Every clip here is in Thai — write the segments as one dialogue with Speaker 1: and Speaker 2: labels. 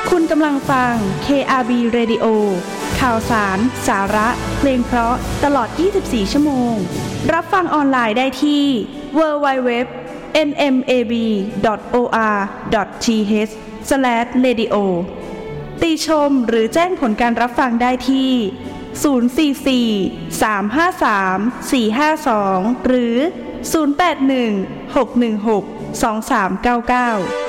Speaker 1: คุณกำลังฟัง KRB Radio ข่าวสาร สาระ เพลงเพราะตลอด 24 ชั่วโมงรับฟังออนไลน์ได้ที่ www.nmab.or.th/radio ติชมหรือแจ้งผลการรับฟังได้ที่044-353-452หรือ081-616-2399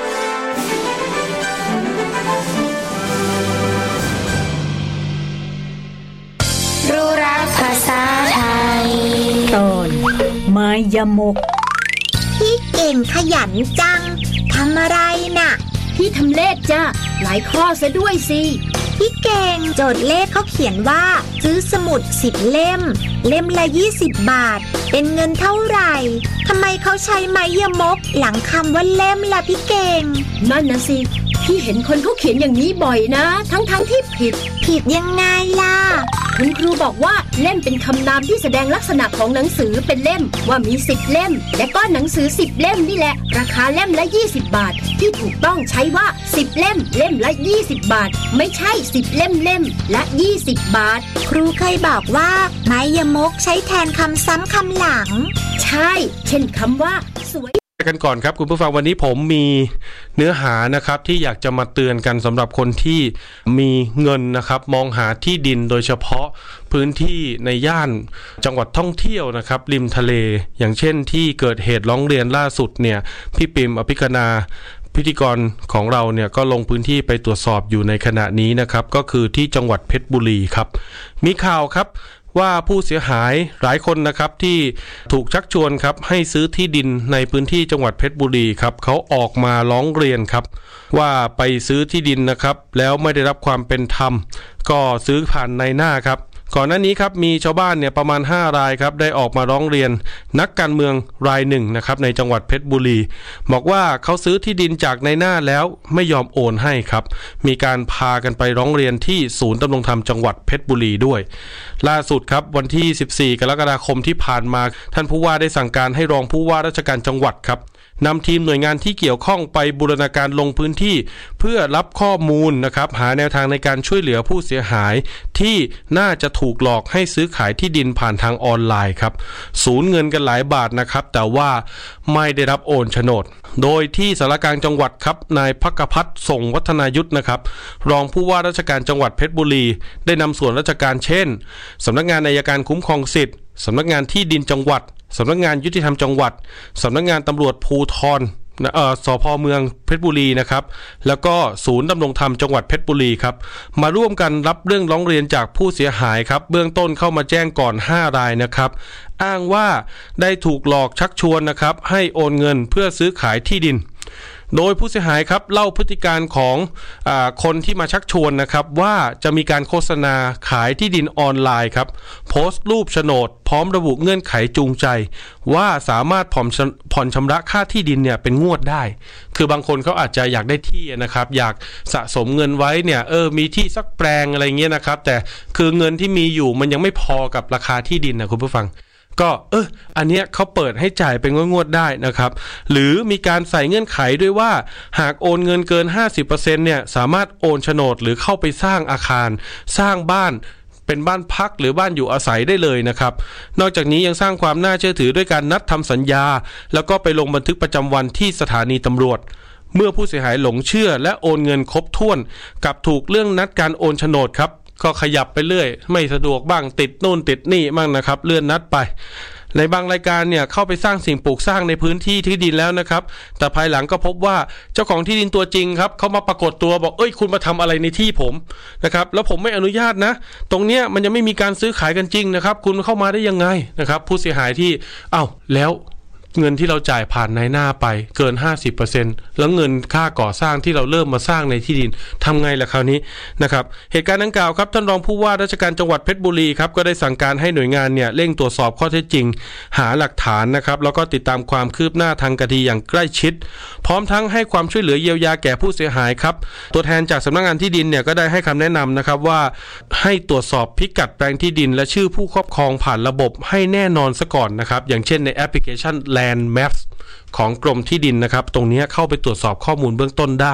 Speaker 2: รู้รักภาษาไทย
Speaker 3: ตอนไม้ยมก
Speaker 2: พี่เก่งขยันจังทำอะไรน่ะ
Speaker 3: พี่ทำเลขจ้ะหลายข้อซะด้วยสิ
Speaker 2: พี่เก่งโจทย์เลขเขาเขียนว่าซื้อสมุด10เล่มเล่มละ20 บาทเป็นเงินเท่าไหร่ทำไมเขาใช้ไม้ยมกหลังคำว่าเล่มล่ะพี่เก่ง
Speaker 3: นั่นนะสิพี่เห็นคนเขาเขียนอย่างนี้บ่อยนะทั้งที่ผิด
Speaker 2: ยังไงล่ะ
Speaker 3: คุณครูบอกว่าเล่มเป็นคำนามที่แสดงลักษณะของหนังสือเป็นเล่มว่ามี10เล่มและก็หนังสือ10เล่มนี่แหละราคาเล่มละ20 บาทที่ถูกต้องใช้ว่า10เล่มเล่มละ20 บาทไม่ใช่10เล่มละ20 บาท
Speaker 2: ครูเคยบอกว่าไม้ยมกใช้แทนคำซ้ำคำหลัง
Speaker 3: ใช่เช่นคำว่าสวย
Speaker 4: กันก่อนครับคุณผู้ฟังวันนี้ผมมีเนื้อหานะครับที่อยากจะมาเตือนกันสำหรับคนที่มีเงินนะครับมองหาที่ดินโดยเฉพาะพื้นที่ในย่านจังหวัดท่องเที่ยวนะครับริมทะเลอย่างเช่นที่เกิดเหตุร้องเรียนล่าสุดเนี่ยพี่ปิ่มอภิคณาพิธีกรของเราเนี่ยก็ลงพื้นที่ไปตรวจสอบอยู่ในขณะนี้นะครับก็คือที่จังหวัดเพชรบุรีครับมีข่าวครับว่าผู้เสียหายหลายคนนะครับที่ถูกชักชวนครับให้ซื้อที่ดินในพื้นที่จังหวัดเพชรบุรีครับเขาออกมาร้องเรียนครับว่าไปซื้อที่ดินนะครับแล้วไม่ได้รับความเป็นธรรมก็ซื้อผ่านนายหน้าครับก่อนหน้านี้ครับมีชาวบ้านเนี่ยประมาณ5รายครับได้ออกมาร้องเรียนนักการเมืองรายหนึ่งนะครับในจังหวัดเพชรบุรีบอกว่าเขาซื้อที่ดินจากนายหน้าแล้วไม่ยอมโอนให้ครับมีการพากันไปร้องเรียนที่ศูนย์ดำรงธรรมจังหวัดเพชรบุรีด้วยล่าสุดครับวันที่14กรกฎาคมที่ผ่านมาท่านผู้ว่าได้สั่งการให้รองผู้ว่าราชการจังหวัดครับนำทีมหน่วยงานที่เกี่ยวข้องไปบูรณาการลงพื้นที่เพื่อรับข้อมูลนะครับหาแนวทางในการช่วยเหลือผู้เสียหายที่น่าจะถูกหลอกให้ซื้อขายที่ดินผ่านทางออนไลน์ครับสูญเงินกันหลายบาทนะครับแต่ว่าไม่ได้รับโอนโฉนดโดยที่สารกลางจังหวัดครับนายภักพัฒน์ส่งวัฒนายุทธนะครับรองผู้ว่าราชการจังหวัดเพชรบุรีได้นำส่วนราชการเช่นสำนักงานอัยการคุ้มครองสิทธิ์สำนักงานที่ดินจังหวัดสำนักงานยุติธรรมจังหวัดสำนักงานตำรวจภูธรสภ.เมืองเพชรบุรีนะครับแล้วก็ศูนย์ดำรงธรรมจังหวัดเพชรบุรีครับมาร่วมกันรับเรื่องร้องเรียนจากผู้เสียหายครับเบื้องต้นเข้ามาแจ้งก่อน5รายนะครับอ้างว่าได้ถูกหลอกชักชวนนะครับให้โอนเงินเพื่อซื้อขายที่ดินโดยผู้เสียหายครับเล่าพฤติการของคนที่มาชักชวนนะครับว่าจะมีการโฆษณาขายที่ดินออนไลน์ครับโพสต์รูปโฉนดพร้อมระบุเงื่อนไขจูงใจว่าสามารถผ่อนชำระค่าที่ดินเนี่ยเป็นงวดได้คือบางคนเขาอาจจะอยากได้ที่นะครับอยากสะสมเงินไว้เนี่ยมีที่สักแปลงอะไรเงี้ยนะครับแต่คือเงินที่มีอยู่มันยังไม่พอกับราคาที่ดินนะคุณผู้ฟังก็อันเนี้ยเขาเปิดให้จ่ายเป็นงวดๆได้นะครับหรือมีการใส่เงื่อนไขด้วยว่าหากโอนเงินเกิน 50% เนี่ยสามารถโอนโฉนดหรือเข้าไปสร้างอาคารสร้างบ้านเป็นบ้านพักหรือบ้านอยู่อาศัยได้เลยนะครับนอกจากนี้ยังสร้างความน่าเชื่อถือด้วยการนัดทำสัญญาแล้วก็ไปลงบันทึกประจำวันที่สถานีตำรวจเมื่อผู้เสียหายหลงเชื่อและโอนเงินครบถ้วนกับถูกเรื่องนัดการโอนโฉนดครับก็ขยับไปเรื่อยไม่สะดวกบ้างติดนู่นติดนี่บ้างนะครับเลื่อนนัดไปในบางรายการเนี่ยเข้าไปสร้างสิ่งปลูกสร้างในพื้นที่ที่ดินแล้วนะครับแต่ภายหลังก็พบว่าเจ้าของที่ดินตัวจริงครับเขามาปรากฏตัวบอกคุณมาทำอะไรในที่ผมนะครับแล้วผมไม่อนุญาตนะตรงเนี้ยมันยังไม่มีการซื้อขายกันจริงนะครับคุณเข้ามาได้ยังไงนะครับผู้เสียหายที่แล้วเงินที่เราจ่ายผ่านนายหน้าไปเกิน 50% แล้วเงินค่าก่อสร้างที่เราเริ่มมาสร้างในที่ดินทำไงล่ะคราวนี้นะครับเหตุการณ์ดังกล่าวครับท่านรองผู้ว่าราชการจังหวัดเพชรบุรีครับก็ได้สั่งการให้หน่วยงานเนี่ยเร่งตรวจสอบข้อเท็จจริงหาหลักฐานนะครับแล้วก็ติดตามความคืบหน้าทางคดีอย่างใกล้ชิดพร้อมทั้งให้ความช่วยเหลือเยียวยาแก่ผู้เสียหายครับตัวแทนจากสำนักงานที่ดินเนี่ยก็ได้ให้คำแนะนำนะครับว่าให้ตรวจสอบพิกัดแปลงที่ดินและชื่อผู้ครอบครองผ่านระบบให้แน่นอนซะก่อนนะครับอย่างเช่นในแอปพลิเคชันLand Maps ของกรมที่ดินนะครับตรงนี้เข้าไปตรวจสอบข้อมูลเบื้องต้นได้